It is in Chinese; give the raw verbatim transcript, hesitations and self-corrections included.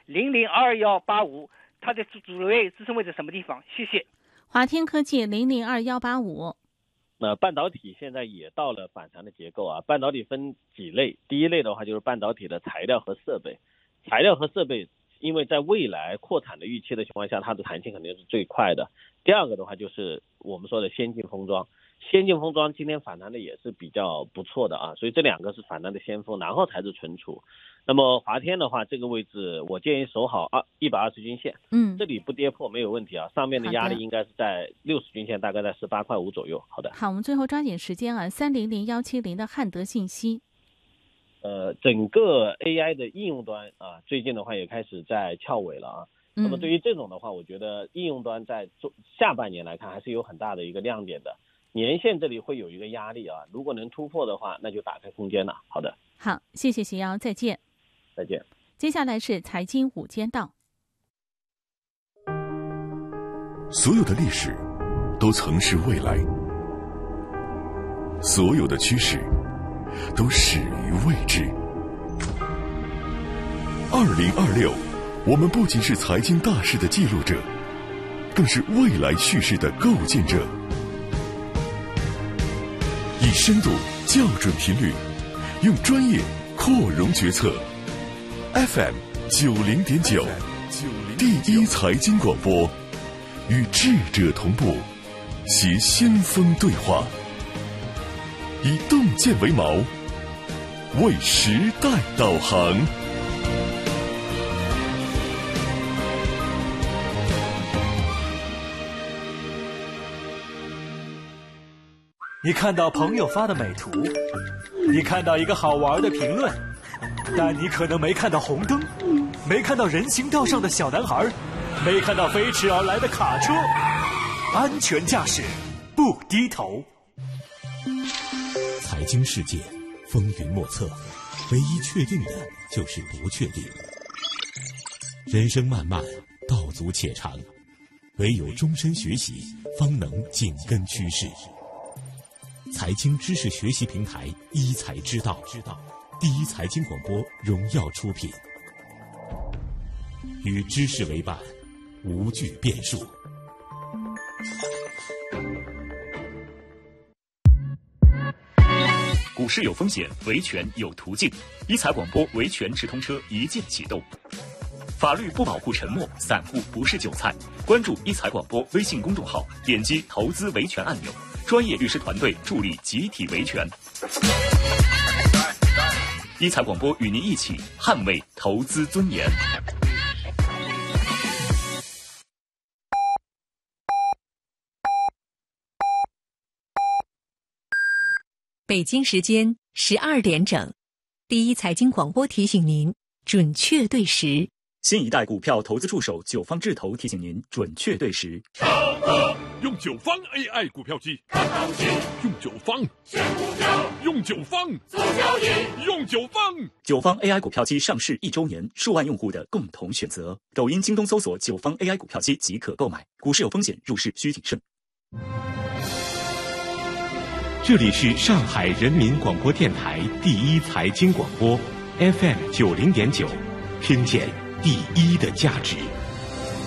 零零二幺八五，它的主主位支撑位在什么地方？谢谢。 华天科技零零二幺八五。 那半导体现在也到了反弹的结构啊。半导体分几类，第一类的话就是半导体的材料和设备，材料和设备因为在未来扩产的预期的情况下，它的弹性肯定是最快的。第二个的话就是我们说的先进封装，先进封装今天反弹的也是比较不错的啊，所以这两个是反弹的先锋，然后才是存储。那么华天的话，这个位置我建议守好二一百二十均线， 嗯， 这里不跌破没有问题啊，上面的压力应该是在六十均线，大概在十八块五左右。好的， 好，我们最后抓紧时间啊，三零零幺七零的汉德信息。 呃，整个 A I 的应用端啊，最近的话也开始在翘尾了啊。那么对于这种的话，我觉得应用端在下半年来看还是有很大的一个亮点的。年线这里会有一个压力啊，如果能突破的话，那就打开空间了。好的， 好，谢谢徐瑶，再见。 再见。 接下来是财经午间道。 所有的历史都曾是未来，所有的趋势都始于未知。二零二六，我们不仅是财经大事的记录者，更是未来叙事的构建者。以深度校准频率，用专业扩容决策。F M 九零点九，第一财经广播，与智者同步，携先锋对话，以洞见为锚，为时代导航。 你看到朋友发的美图，你看到一个好玩的评论，但你可能没看到红灯，没看到人行道上的小男孩，没看到飞驰而来的卡车。安全驾驶，不低头。 财经世界风云莫测，唯一确定的就是不确定。人生漫漫，道阻且长，唯有终身学习，方能紧跟趋势。财经知识学习平台一财之道，第一财经广播荣耀出品，与知识为伴，无惧变数。 股市有风险，维权有途径。一财广播维权直通车一键启动。法律不保护沉默，散户不是韭菜。关注一财广播微信公众号，点击投资维权按钮，专业律师团队助力集体维权。一财广播与您一起捍卫投资尊严。 北京时间十二点整，第一财经广播提醒您准确对时。 新一代股票投资助手九方智投提醒您准确对时。 用九方 A I 股票机，看行情；用九方选股票，用九方做交易，用九方。 九方 A I 股票机上市一周年，数万用户的共同选择。抖音、京东搜索九方 A I 股票机即可购买。股市有风险，入市需谨慎。 这里是上海人民广播电台第一财经广播 F M 九零点九，听见第一的价值。